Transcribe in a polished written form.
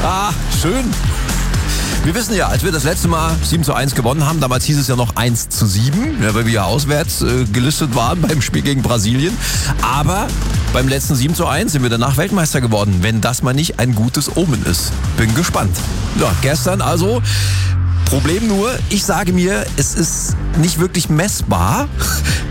Ah, schön. Wir wissen ja, als wir das letzte Mal 7:1 gewonnen haben, damals hieß es ja noch 1:7, ja, weil wir ja auswärts gelistet waren beim Spiel gegen Brasilien. Aber beim letzten 7:1 sind wir danach Weltmeister geworden, wenn das mal nicht ein gutes Omen ist. Bin gespannt. Ja, gestern also, Problem nur, ich sage mir, es ist nicht wirklich messbar.